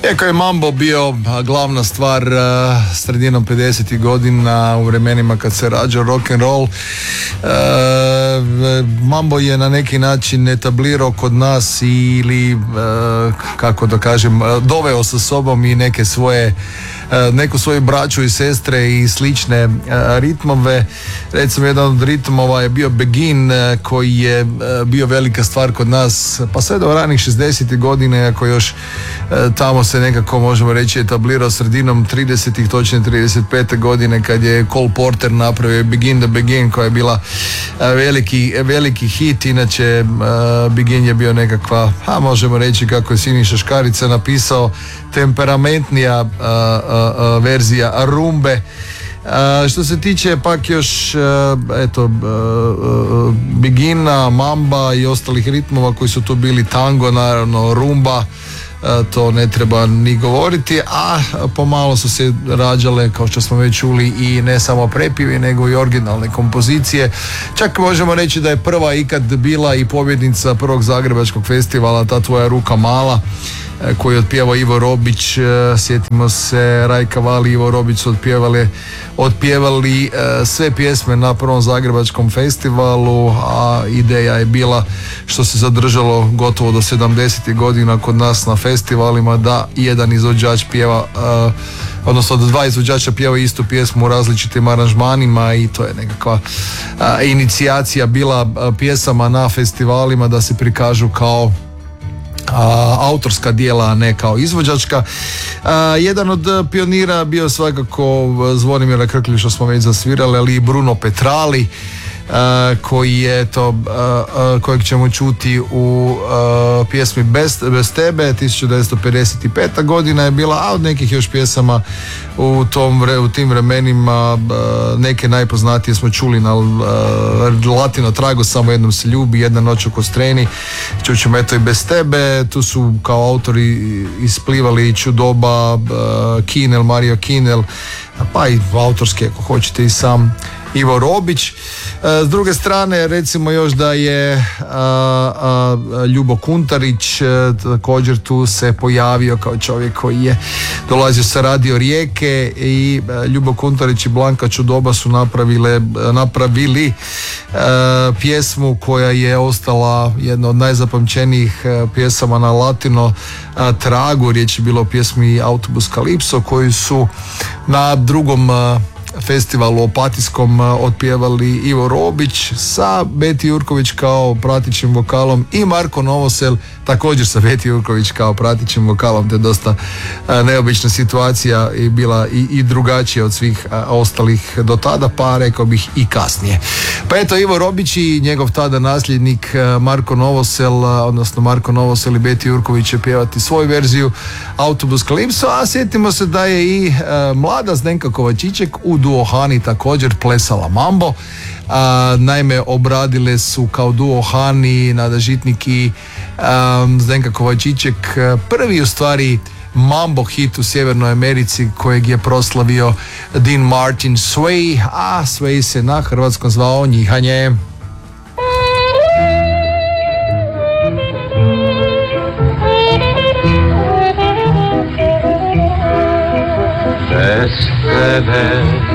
Iako je mambo bio glavna stvar sredinom 50. godina u vremenima kad se rađao rock and roll, mambo je na neki način etablirao kod nas ili kako da kažem, doveo sa sobom i neku svoju braću i sestre i slične ritmove. Recimo jedan od ritmova je bio Begin, koji je bio velika stvar kod nas pa sve do ranih 60. godine, ako još tamo se nekako možemo reći etablirao sredinom 30. točne 35. godine kad je Cole Porter napravio Begin the Begin, koja je bila veliki hit. Inače Begin je bio nekakva, možemo reći kako je Siniša Škarica napisao, temperamentnija verzija rumbe. Što se tiče pak još Begina, mamba i ostalih ritmova koji su tu bili, tango, naravno rumba, to ne treba ni govoriti, a pomalo su se rađale, kao što smo već čuli, i ne samo prepivi nego i originalne kompozicije. Čak možemo reći da je prva ikad bila i pobjednica prvog zagrebačkog festivala Ta tvoja ruka mala, koji je otpjevao Ivo Robić. Sjetimo se, Rajka Vali i Ivo Robić su otpjevali sve pjesme na prvom zagrebačkom festivalu, a ideja je bila, što se zadržalo gotovo do 70. godina kod nas na festivalima, da jedan izvođač pjeva, odnosno da dva izvođača pjeva istu pjesmu u različitim aranžmanima, i to je nekakva inicijacija bila pjesama na festivalima da se prikažu kao autorska dijela, a ne kao izvođačka. Jedan od pionira bio svakako Zvonimira Krklju, što smo već zasvirali, ali i Bruno Petrali, koji je kojeg ćemo čuti u pjesmi Bez tebe. 1955. godina je bila, a od nekih još pjesama u tim vremenima neke najpoznatije smo čuli na Latino trago, Samo jednom se ljubi, Jedna noć u Kostreni, čućemo eto i Bez tebe. Tu su kao autori isplivali Čudoba, Kinel, Mario Kinel, pa i autorski, ako hoćete, i sam Ivo Robić. S druge strane, recimo još da je Ljubo Kuntarić također tu se pojavio kao čovjek koji je dolazio sa Radio Rijeke, i Ljubo Kuntarić i Blanka Čudoba su napravili pjesmu koja je ostala jedna od najzapamćenijih pjesama na Latino tragu. Riječ je bilo o pjesmi Autobus Kalipso, koju su na drugom festivalu Opatijskom otpjevali Ivo Robić sa Beti Jurković kao pratićim vokalom i Marko Novosel također sa Beti Jurković kao pratićim vokalom. To je dosta neobična situacija i bila i drugačija od svih ostalih do tada, pa rekao bih i kasnije. Pa eto, Ivo Robić i njegov tada nasljednik Marko Novosel, odnosno Marko Novosel i Beti Jurković će pjevati svoju verziju Autobus Kalipso, a sjetimo se da je i mlada Zdenka Kovačiček u duo Hani također plesala mambo. Naime, obradile su kao duo Hani, Nada Žitnik i Zdenka Kovačiček prvi u stvari mambo hit u Sjevernoj Americi, kojeg je proslavio Dean Martin, Sway, a Sway se na hrvatskom zvao Njihanje. Bez tebe